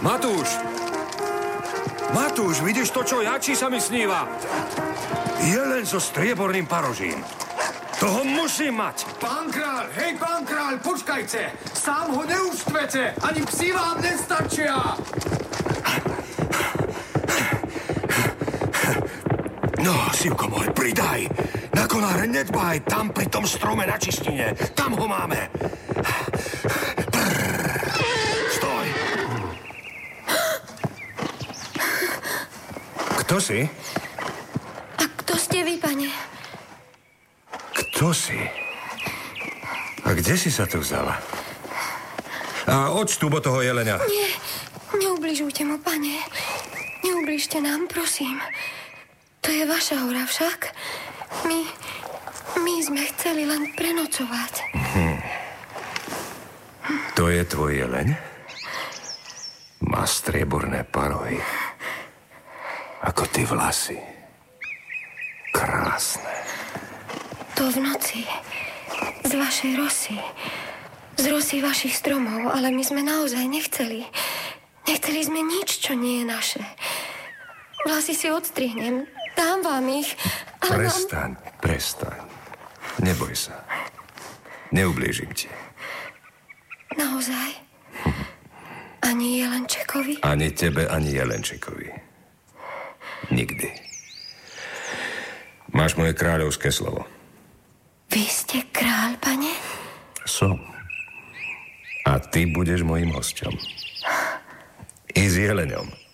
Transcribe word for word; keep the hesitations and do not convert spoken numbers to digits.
Matúš! Matúš, vidíš to, čo ja, či sa mi sníva? Jelen so strieborným parožím. Toho musím mať. Pán kráľ, hej, pán kráľ, počkajte. Sám ho neuštvete, ani psi vám nestačia. No, Sivko môj, pridaj. Na konáre nedbaj, tam pri tom strome na čistine. Tam ho máme. Stoj. Kto si? A kto ste vy, pane? Kto si? A kde si sa tu vzala? A odštúbo toho jelenia. Nie, neubližujte mu, pane. Neubližte nám, prosím. To je vaša hora však. My, my sme chceli len prenocovať. Hm. To je tvoj jeleň? Má strieborné parohy. Ako ty vlasy. Krásne. To v noci. Z vašej rosy. Z rosy vašich stromov, ale my sme naozaj nechceli. Nechceli sme nič, čo nie je naše. Vlasy si odstrihnem. Dám vám ich. Ale prestaň, vám... prestaň. Neboj sa. Neublížim ti. Naozaj? Hm. Ani Jelenčekovi? Ani tebe, ani Jelenčekovi. Nikdy. Máš moje kráľovské slovo. Vy ste kráľ, pane? Som. A ty budeš mojím hosťom. I s jeleňom.